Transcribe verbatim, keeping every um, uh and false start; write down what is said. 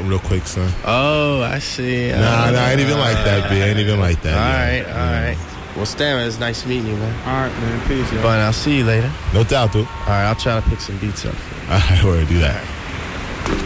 something real quick, son. Oh, I see. Nah, nah, I ain't even like that, B. I ain't even like that. All yeah. right, all Yeah. right. Well, Stan, man, it's nice meeting you, man. All right, man. Peace, y'all. But I'll see you later. No doubt, dude. All right, I'll try to pick some beats up for you. All right, we're gonna do that.